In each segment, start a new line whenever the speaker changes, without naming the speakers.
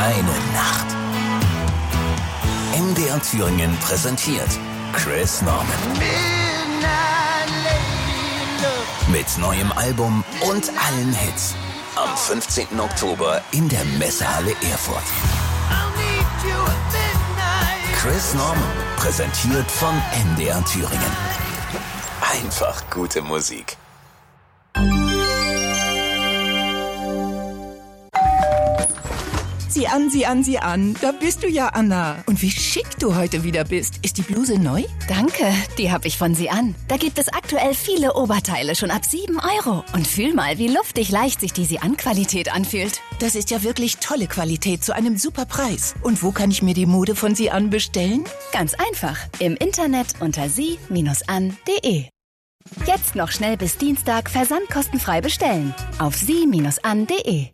eine Nacht. MDR Thüringen präsentiert Chris Norman. Mit neuem Album und allen Hits. Am 15. Oktober in der Messehalle Erfurt. Chris Norman, präsentiert von MDR Thüringen. Einfach gute Musik.
Sieh an. Da bist du ja, Anna. Und wie schick du heute wieder bist. Ist die Bluse neu?
Danke, die habe ich von Sian. Da gibt es aktuell viele Oberteile schon ab 7 €. Und fühl mal, wie luftig leicht sich die Sian-Qualität anfühlt.
Das ist ja wirklich tolle Qualität zu einem super Preis. Und wo kann ich mir die Mode von Sian bestellen?
Ganz einfach. Im Internet unter sie-an.de. Jetzt noch schnell bis Dienstag versandkostenfrei bestellen. Auf sie-an.de.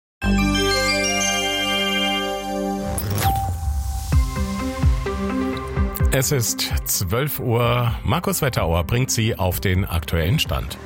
Es ist 12 Uhr. Markus Wetterauer bringt Sie auf den aktuellen Stand.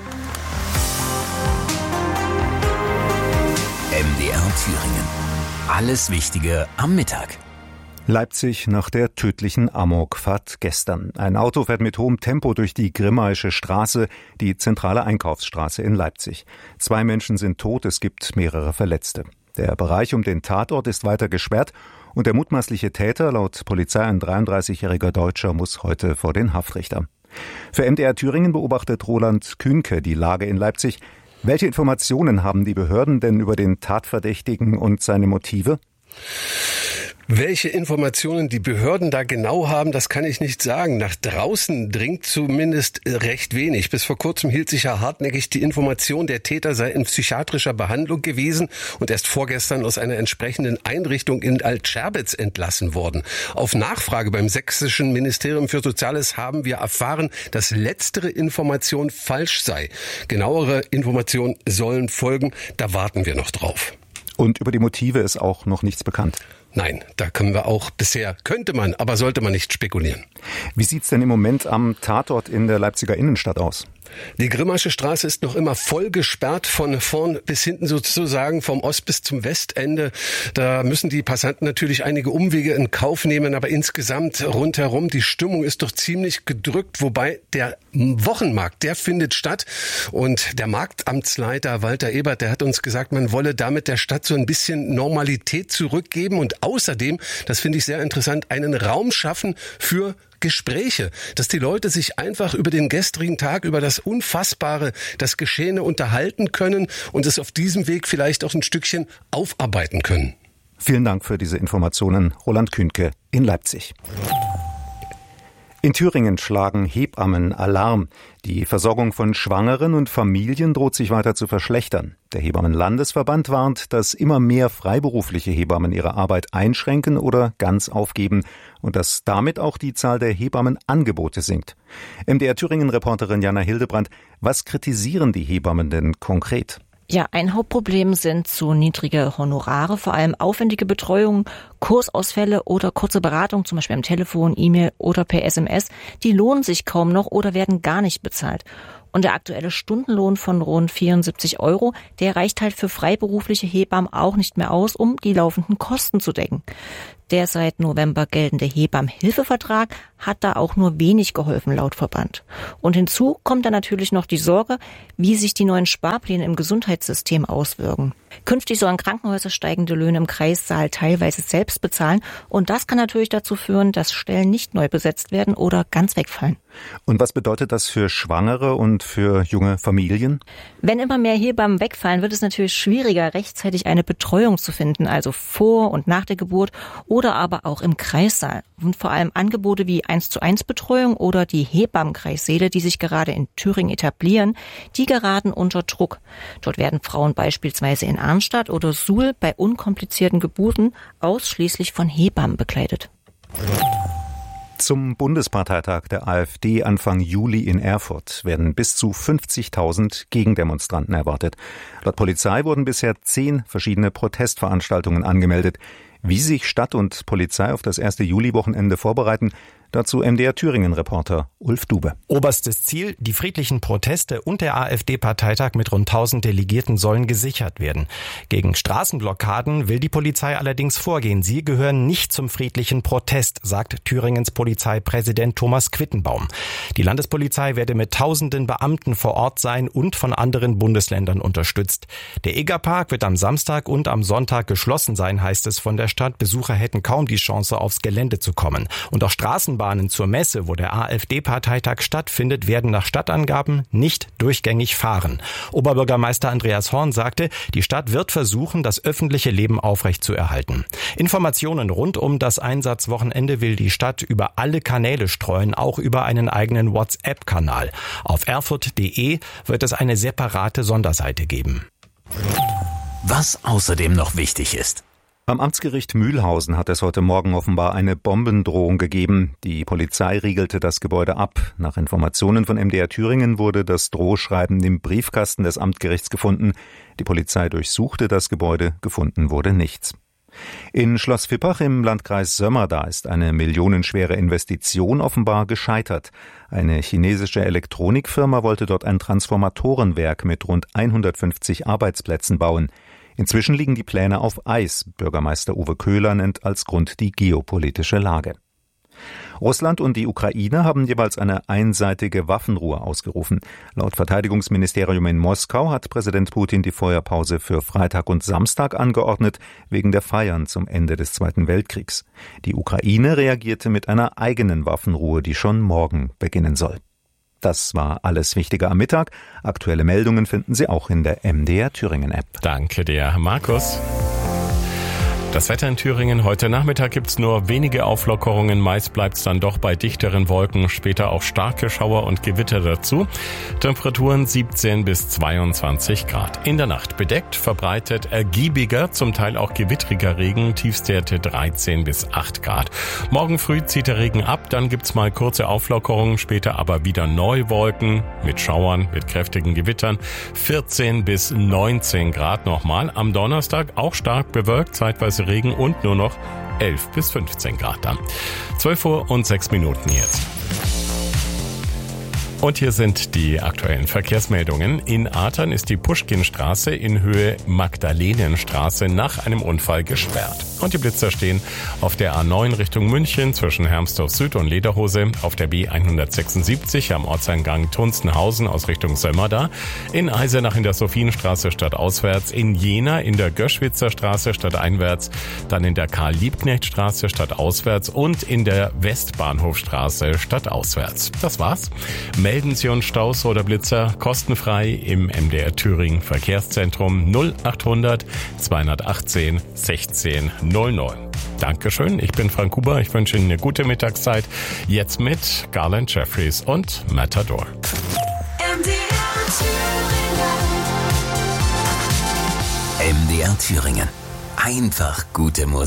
MDR Thüringen. Alles Wichtige am Mittag.
Leipzig nach der tödlichen Amokfahrt gestern. Ein Auto fährt mit hohem Tempo durch die Grimmaische Straße, die zentrale Einkaufsstraße in Leipzig. 2 Menschen sind tot, es gibt mehrere Verletzte. Der Bereich um den Tatort ist weiter gesperrt und der mutmaßliche Täter, laut Polizei ein 33-jähriger Deutscher, muss heute vor den Haftrichter. Für MDR Thüringen beobachtet Roland Kühnke die Lage in Leipzig. Welche Informationen haben die Behörden denn über den Tatverdächtigen und seine Motive?
Welche Informationen die Behörden da genau haben, das kann ich nicht sagen. Nach draußen dringt zumindest recht wenig. Bis vor kurzem hielt sich ja hartnäckig die Information, der Täter sei in psychiatrischer Behandlung gewesen und erst vorgestern aus einer entsprechenden Einrichtung in Altscherbitz entlassen worden. Auf Nachfrage beim sächsischen Ministerium für Soziales haben wir erfahren, dass letztere Information falsch sei. Genauere Informationen sollen folgen, da warten wir noch drauf.
Und über die Motive ist auch noch nichts bekannt?
Nein, da können wir auch bisher, könnte man, aber sollte man nicht spekulieren.
Wie sieht's denn im Moment am Tatort in der Leipziger Innenstadt aus?
Die Grimmaische Straße ist noch immer voll gesperrt, von vorn bis hinten sozusagen, vom Ost- bis zum Westende. Da müssen die Passanten natürlich einige Umwege in Kauf nehmen, aber insgesamt rundherum, die Stimmung ist doch ziemlich gedrückt, wobei der Wochenmarkt, der findet statt und der Marktamtsleiter Walter Ebert, der hat uns gesagt, man wolle damit der Stadt so ein bisschen Normalität zurückgeben und außerdem, das finde ich sehr interessant, einen Raum schaffen für Gespräche, dass die Leute sich einfach über den gestrigen Tag, über das Unfassbare, das Geschehene unterhalten können und es auf diesem Weg vielleicht auch ein Stückchen aufarbeiten können.
Vielen Dank für diese Informationen, Roland Kühnke in Leipzig. In Thüringen schlagen Hebammen Alarm. Die Versorgung von Schwangeren und Familien droht sich weiter zu verschlechtern. Der Hebammenlandesverband warnt, dass immer mehr freiberufliche Hebammen ihre Arbeit einschränken oder ganz aufgeben und dass damit auch die Zahl der Hebammenangebote sinkt. MDR Thüringen-Reporterin Jana Hildebrand, was kritisieren die Hebammen denn konkret?
Ja, ein Hauptproblem sind zu niedrige Honorare, vor allem aufwendige Betreuung, Kursausfälle oder kurze Beratung, zum Beispiel am Telefon, E-Mail oder per SMS. Die lohnen sich kaum noch oder werden gar nicht bezahlt. Und der aktuelle Stundenlohn von rund 74 €, der reicht halt für freiberufliche Hebammen auch nicht mehr aus, um die laufenden Kosten zu decken. Der seit November geltende Hebammenhilfevertrag hat da auch nur wenig geholfen, laut Verband. Und hinzu kommt dann natürlich noch die Sorge, wie sich die neuen Sparpläne im Gesundheitssystem auswirken. Künftig sollen Krankenhäuser steigende Löhne im Kreissaal teilweise selbst bezahlen. Und das kann natürlich dazu führen, dass Stellen nicht neu besetzt werden oder ganz wegfallen.
Und was bedeutet das für Schwangere und für junge Familien?
Wenn immer mehr Hebammen wegfallen, wird es natürlich schwieriger, rechtzeitig eine Betreuung zu finden, also vor und nach der Geburt oder aber auch im Kreissaal. Und vor allem Angebote wie 1:1 Betreuung oder die Hebammenkreissäle, die sich gerade in Thüringen etablieren, die geraten unter Druck. Dort werden Frauen beispielsweise in Arnstadt oder Suhl bei unkomplizierten Geburten ausschließlich von Hebammen begleitet.
Zum Bundesparteitag der AfD Anfang Juli in Erfurt werden bis zu 50.000 Gegendemonstranten erwartet. Laut Polizei wurden bisher 10 verschiedene Protestveranstaltungen angemeldet. Wie sich Stadt und Polizei auf das erste Juli-Wochenende vorbereiten, Dazu MDR Thüringen-Reporter Ulf Dube.
Oberstes Ziel, die friedlichen Proteste und der AfD-Parteitag mit rund 1000 Delegierten sollen gesichert werden. Gegen Straßenblockaden will die Polizei allerdings vorgehen. Sie gehören nicht zum friedlichen Protest, sagt Thüringens Polizeipräsident Thomas Quittenbaum. Die Landespolizei werde mit tausenden Beamten vor Ort sein und von anderen Bundesländern unterstützt. Der Egerpark wird am Samstag und am Sonntag geschlossen sein, heißt es von der Stadt. Besucher hätten kaum die Chance, aufs Gelände zu kommen. Und auch Straßenbahnen zur Messe, wo der AfD-Parteitag stattfindet, werden nach Stadtangaben nicht durchgängig fahren. Oberbürgermeister Andreas Horn sagte, die Stadt wird versuchen, das öffentliche Leben aufrechtzuerhalten. Informationen rund um das Einsatzwochenende will die Stadt über alle Kanäle streuen, auch über einen eigenen WhatsApp-Kanal. Auf erfurt.de wird es eine separate Sonderseite geben.
Was außerdem noch wichtig ist.
Am Amtsgericht Mühlhausen hat es heute Morgen offenbar eine Bombendrohung gegeben. Die Polizei riegelte das Gebäude ab. Nach Informationen von MDR Thüringen wurde das Drohschreiben im Briefkasten des Amtsgerichts gefunden. Die Polizei durchsuchte das Gebäude, gefunden wurde nichts. In Schloss Vippach im Landkreis Sömmerda ist eine millionenschwere Investition offenbar gescheitert. Eine chinesische Elektronikfirma wollte dort ein Transformatorenwerk mit rund 150 Arbeitsplätzen bauen. Inzwischen liegen die Pläne auf Eis. Bürgermeister Uwe Köhler nennt als Grund die geopolitische Lage. Russland und die Ukraine haben jeweils eine einseitige Waffenruhe ausgerufen. Laut Verteidigungsministerium in Moskau hat Präsident Putin die Feuerpause für Freitag und Samstag angeordnet, wegen der Feiern zum Ende des Zweiten Weltkriegs. Die Ukraine reagierte mit einer eigenen Waffenruhe, die schon morgen beginnen soll. Das war alles Wichtige am Mittag. Aktuelle Meldungen finden Sie auch in der MDR Thüringen App.
Danke dir, Markus. Das Wetter in Thüringen. Heute Nachmittag gibt's nur wenige Auflockerungen. Meist bleibt's dann doch bei dichteren Wolken. Später auch starke Schauer und Gewitter dazu. Temperaturen 17 bis 22 Grad. In der Nacht bedeckt, verbreitet, ergiebiger, zum Teil auch gewittriger Regen. Tiefstwerte 13 bis 8 Grad. Morgen früh zieht der Regen ab. Dann gibt's mal kurze Auflockerungen. Später aber wieder Neuwolken mit Schauern, mit kräftigen Gewittern. 14 bis 19 Grad nochmal. Am Donnerstag auch stark bewölkt, zeitweise Regen und nur noch 11 bis 15 Grad dann. 12 Uhr und 6 Minuten jetzt. Und hier sind die aktuellen Verkehrsmeldungen. In Athern ist die Puschkinstraße in Höhe Magdalenenstraße nach einem Unfall gesperrt. Und die Blitzer stehen auf der A9 Richtung München zwischen Hermsdorf Süd und Lederhose, auf der B176 am Ortseingang Tunstenhausen aus Richtung Sömmerda, in Eisenach in der Sophienstraße stadtauswärts, in Jena in der Göschwitzer Straße stadteinwärts, dann in der Karl-Liebknecht-Straße stadtauswärts und in der Westbahnhofstraße stadtauswärts. Das war's. Melden Sie uns Staus oder Blitzer kostenfrei im MDR Thüringen Verkehrszentrum 0800 218 16 00. Dankeschön, ich bin Frank Huber, ich wünsche Ihnen eine gute Mittagszeit. Jetzt mit Garland Jeffries und Matador.
MDR Thüringen. Einfach gute Musik.